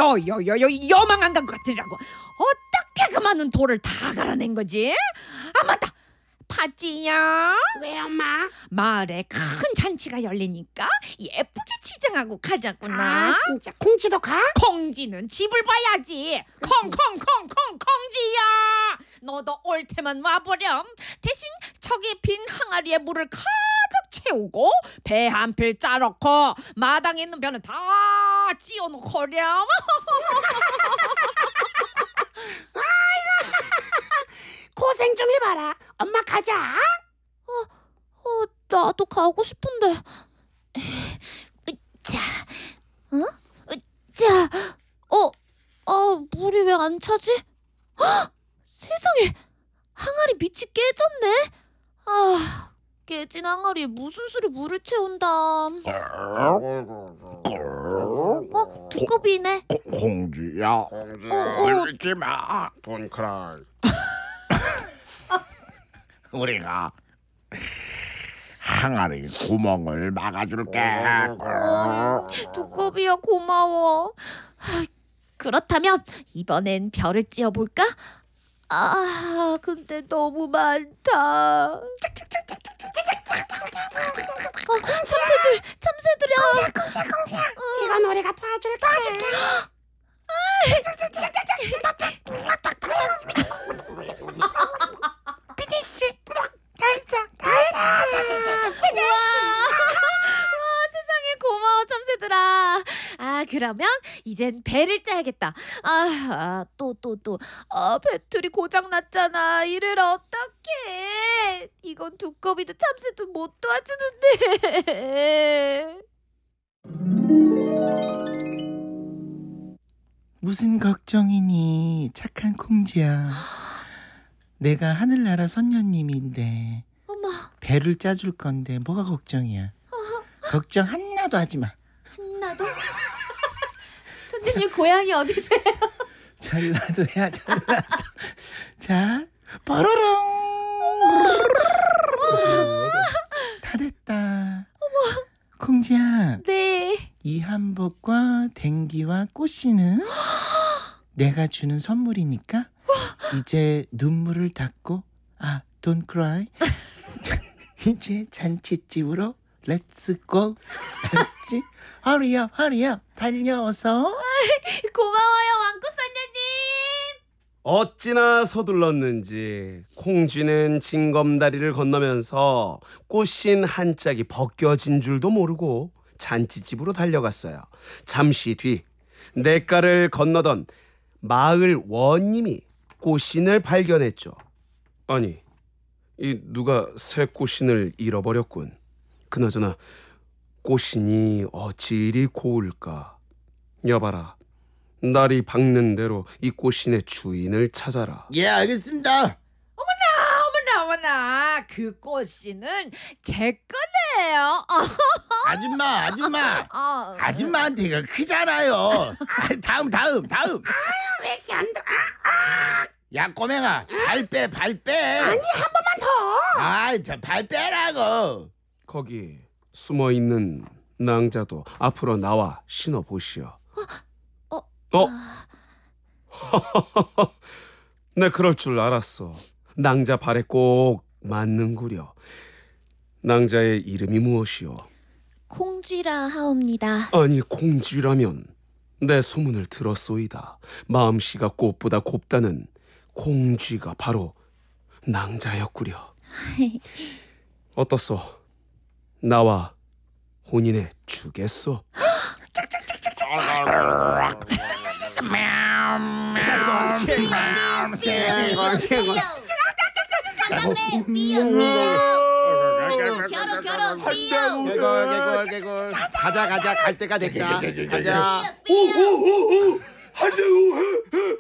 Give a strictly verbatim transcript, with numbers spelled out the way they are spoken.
여여여여 여망한 것 같으라고. 어떻게 그 많은 돌을 다 갈아낸 거지? 아 맞다, 파찌야. 왜 엄마? 마을에 큰 잔치가 열리니까 예쁘게 치장하고 가자꾸나. 아 진짜 콩지도 가? 콩지는 집을 봐야지. 콩콩콩콩 콩지야, 너도 올 테면 와보렴. 대신 저기 빈 항아리에 물을 가득 채우고 배 한 필 짜놓고 마당에 있는 벼는 다 찧어놓고렴. 고생 좀 해봐라. 엄마 가자. 어, 나도 가고 싶은데. 자, 어? 자, 어, 아, 물이 왜 안 차지? 헉! 세상에, 항아리 밑이 깨졌네. 아, 깨진 항아리에 무슨 수로 물을 채운다. 어, 두꺼비네. 공주야, 공주 어, 어. 울지 마. Don't cry. 우리가 항아리 구멍을 막아줄게. 어, 두꺼비야 고마워. 하, 그렇다면 이번엔 별을 찧어볼까? 아, 근데 너무 많다. 어, 참새들, 참새들이야. 공주야 공주야. 이건 우리가 도와줄게. 도와줄게. 피니쉬. 다 했어. 다 했어. 와, 와, 세상에 고마워 참새들아. 아, 그러면 이젠 배를 짜야겠다. 아, 아, 또, 또, 또. 아, 배틀이 고장 났잖아. 이래라 어떡해. 이건 두꺼비도 참새도 못 도와주는데. 무슨 걱정이니 착한 콩지야. 내가 하늘나라 선녀님인데 어머, 배를 짜줄 건데 뭐가 걱정이야. 걱정 하나도 하지 마. 나도. 선생님 고향이 어디세요? 전라도야 전라도. 자, 뽀로롱. 다 됐다. 콩지야, 네. 이 한복과 댕기와 꽃씨는 내가 주는 선물이니까 이제 눈물을 닦고, 아, don't cry. 이제 잔치집으로 렛츠 고. 알았지? hurry up, hurry up. 달려서. 고마워요 왕꽃선녀님. 어찌나 서둘렀는지 콩쥐는 징검다리를 건너면서 꽃신 한 짝이 벗겨진 줄도 모르고 잔치집으로 달려갔어요. 잠시 뒤 냇가를 건너던 마을 원님이 꽃신을 발견했죠. 아니, 이 누가 새 꽃신을 잃어버렸군. 그나저나 꽃신이 어찌 이리 고울까. 여봐라, 날이 밝는 대로 이 꽃신의 주인을 찾아라. 예, 알겠습니다. 어머나 어머나, 그 꽃씨는 제 거네요. 아줌마, 아줌마. 아, 아줌마한테 이거 크잖아요. 아, 다음, 다음, 다음. 왜 이렇게 안 들어? 야, 꼬맹아, 발 빼, 발 빼. 아니 한 번만 더. 아이, 저 발 빼라고. 거기 숨어 있는 낭자도 앞으로 나와 신어 보시오. 어, 어? 내 그럴 줄 알았어. 낭자 발에 꼭 맞는구려. 낭자의 이름이 무엇이오? 콩쥐라 하옵니다. 아니, 콩쥐라면 내 소문을 들었소이다. 마음씨가 꽃보다 곱다는 콩쥐가 바로 낭자였구려. 어떻소? 나와 혼인해 주겠소? 결혼 결혼 삐용. 개굴, 개굴, 개굴. 가자, 가자. 갈 때가 됐다. 가자. 오오오오! 한대요.